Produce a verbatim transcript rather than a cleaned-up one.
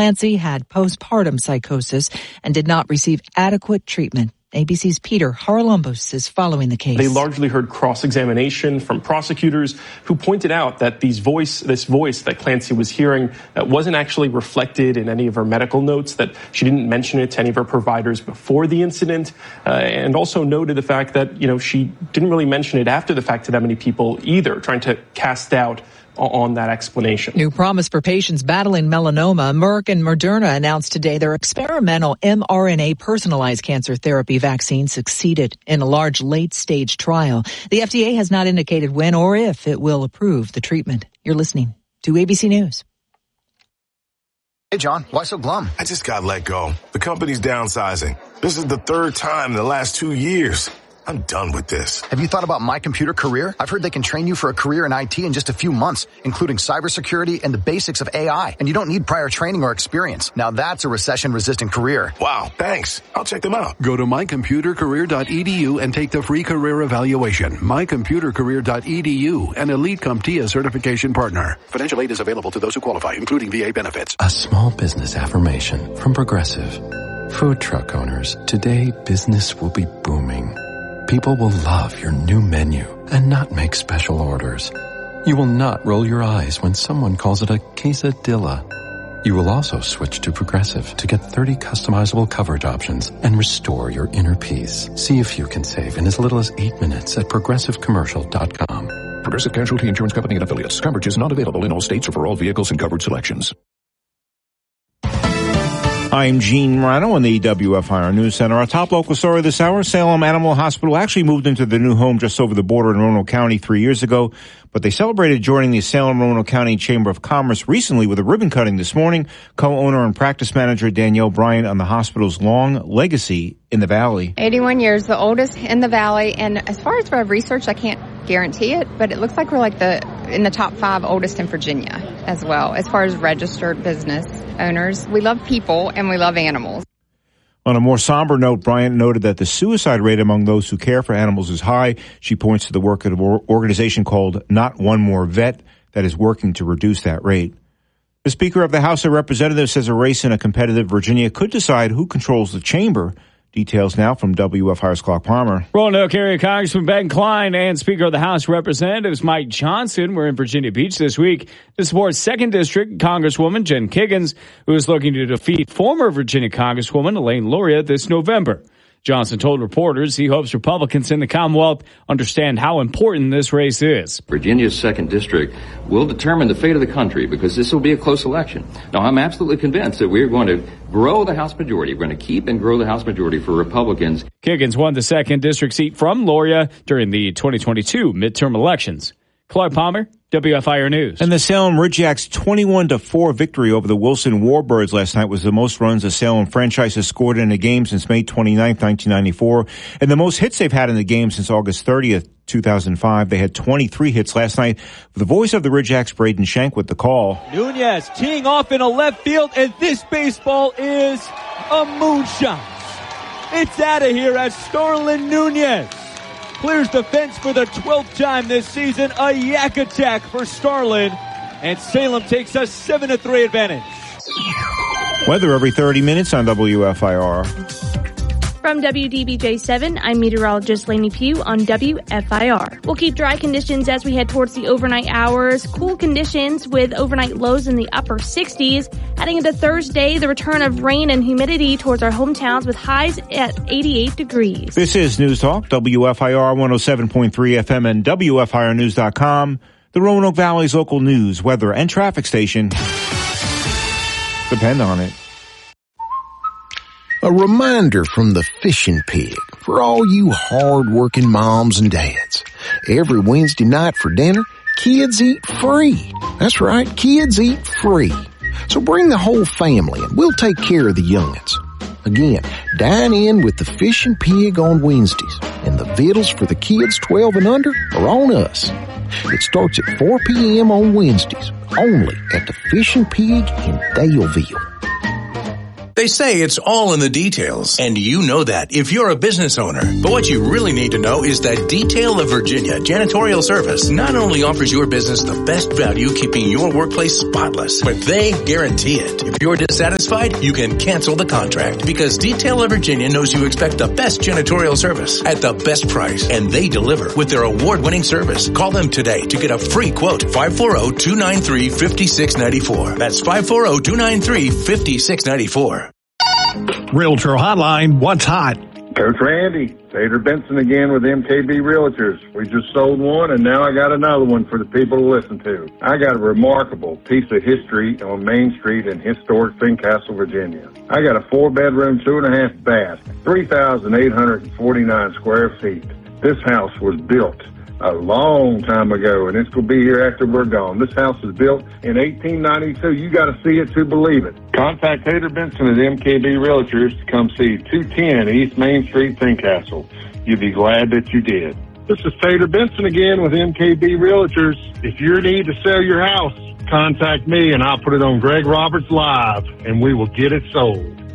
Clancy had postpartum psychosis and did not receive adequate treatment. A B C's Peter Haralambos is following the case. They largely heard cross-examination from prosecutors who pointed out that these voice, this voice that Clancy was hearing uh, wasn't actually reflected in any of her medical notes, that she didn't mention it to any of her providers before the incident, uh, and also noted the fact that, you know, she didn't really mention it after the fact to that many people either, trying to cast doubt on that explanation. New promise for patients battling melanoma. Merck and Moderna announced today their experimental mRNA personalized cancer therapy vaccine succeeded in a large late-stage trial. The F D A has not indicated when or if it will approve the treatment. You're listening to A B C News. Hey, John, why so glum? I just got let go. The company's downsizing. This is the third time in the last two years. I'm done with this. Have you thought about My Computer Career? I've heard they can train you for a career in I T in just a few months, including cybersecurity and the basics of A I. And you don't need prior training or experience. Now that's a recession-resistant career. Wow, thanks. I'll check them out. Go to my computer career dot e d u and take the free career evaluation. my computer career dot e d u, an Elite CompTIA certification partner. Financial aid is available to those who qualify, including V A benefits. A small business affirmation from Progressive. Food truck owners, today business will be booming. People will love your new menu and not make special orders. You will not roll your eyes when someone calls it a quesadilla. You will also switch to Progressive to get thirty customizable coverage options and restore your inner peace. See if you can save in as little as eight minutes at progressive commercial dot com. Progressive Casualty Insurance Company and Affiliates. Coverage is not available in all states or for all vehicles and covered selections. I'm Gene Morano in the W F I R News Center. Our top local story this hour, Salem Animal Hospital actually moved into the new home just over the border in Roanoke County three years ago, but they celebrated joining the Salem-Roanoke County Chamber of Commerce recently with a ribbon cutting this morning. Co-owner and practice manager Danielle Bryant on the hospital's long legacy in the Valley. eighty-one years, the oldest in the Valley, and as far as what I've researched, I can't guarantee it, but it looks like we're like the in the top five oldest in Virginia as well, as far as registered business owners. We love people and we love animals. On a more somber note, Bryant noted that the suicide rate among those who care for animals is high. She points to the work of an organization called Not One More Vet that is working to reduce that rate. The Speaker of the House of Representatives says a race in a competitive Virginia could decide who controls the chamber. Details now from W F I R's Clark Palmer. Roanoke area Congressman Ben Klein and Speaker of the House of Representatives Mike Johnson were in Virginia Beach this week to support second District Congresswoman Jen Kiggins, who is looking to defeat former Virginia Congresswoman Elaine Luria this November. Johnson told reporters he hopes Republicans in the Commonwealth understand how important this race is. Virginia's second district will determine the fate of the country because this will be a close election. Now, I'm absolutely convinced that we're going to grow the House majority. We're going to keep and grow the House majority for Republicans. Kiggins won the second district seat from Luria during the twenty twenty-two midterm elections. Clark Palmer, W F I R News. And the Salem Ridgeacs' twenty-one to four victory over the Wilson Warbirds last night was the most runs the Salem franchise has scored in a game since May twenty-ninth, nineteen ninety-four, and the most hits they've had in the game since August thirtieth, two thousand five. They had twenty-three hits last night. The voice of the Ridgeacs, Braden Shank, with the call. Nunez teeing off in a left field, and this baseball is a moonshot. It's out of here as Starlin Nunez clears the fence for the twelfth time this season. A yak attack for Starlin, and Salem takes a seven to three advantage. Weather every thirty minutes on W F I R. From W D B J seven, I'm meteorologist Lainey Pugh on W F I R. We'll keep dry conditions as we head towards the overnight hours. Cool conditions with overnight lows in the upper sixties. Heading into Thursday, the return of rain and humidity towards our hometowns with highs at eighty-eight degrees. This is News Talk, W F I R one oh seven point three F M and W F I R news dot com, the Roanoke Valley's local news, weather, and traffic station. Depend on it. A reminder from the Fishing Pig for all you hard-working moms and dads. Every Wednesday night for dinner, kids eat free. That's right, kids eat free. So bring the whole family and we'll take care of the young'uns. Again, dine in with the Fishing Pig on Wednesdays, and the vittles for the kids twelve and under are on us. It starts at four p.m. on Wednesdays, only at the Fishing Pig in Daleville. They say it's all in the details, and you know that if you're a business owner. But what you really need to know is that Detail of Virginia Janitorial Service not only offers your business the best value keeping your workplace spotless, but they guarantee it. If you're dissatisfied, you can cancel the contract because Detail of Virginia knows you expect the best janitorial service at the best price, and they deliver with their award-winning service. Call them today to get a free quote. five four zero, two nine three, five six nine four. That's five four zero, two nine three, five six nine four. Realtor Hotline, what's hot? Coach Randy, Tater Benson again with M K B Realtors. We just sold one, and now I got another one for the people to listen to. I got a remarkable piece of history on Main Street in historic Fincastle, Virginia. I got a four-bedroom, two-and-a-half bath, three thousand eight hundred forty-nine square feet. This house was built a long time ago, and it's going to be here after we're gone. This house was built in eighteen ninety-two. You got to see it to believe it. Contact Tater Benson at M K B Realtors to come see two ten East Main Street, Fincastle. You'll be glad that you did. This is Tater Benson again with M K B Realtors. If you need to sell your house, contact me, and I'll put it on Greg Roberts Live, and we will get it sold.